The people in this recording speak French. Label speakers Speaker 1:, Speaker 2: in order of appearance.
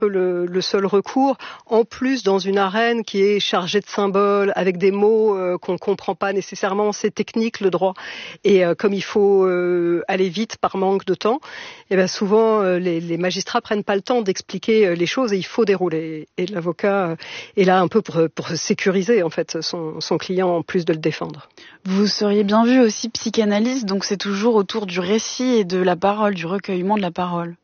Speaker 1: le seul recours, en plus dans une arène qui est chargée de symboles, avec des mots qu'on comprend pas nécessairement, c'est technique le droit, et comme il faut aller vite par manque de temps, et ben souvent les magistrats prennent pas le temps d'expliquer les choses et il faut dérouler. Et l'avocat est là un peu pour sécuriser en fait son client en plus de le défendre.
Speaker 2: Vous seriez bien vu aussi psychanalyste, donc c'est toujours autour du récit et de la parole, du recueillement de la parole.